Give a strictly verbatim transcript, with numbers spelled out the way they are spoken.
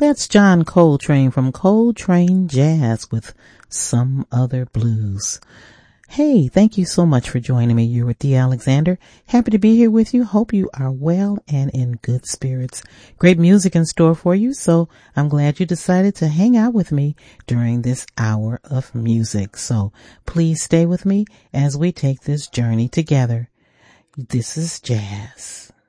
That's John Coltrane from Coltrane Jazz with Some Other Blues. Hey, thank you so much for joining me. You're with Dee Alexander. Happy to be here with you. Hope you are well and in good spirits. Great music in store for you, so I'm glad you decided to hang out with me during this hour of music. So please stay with me as we take this journey together. This is jazz.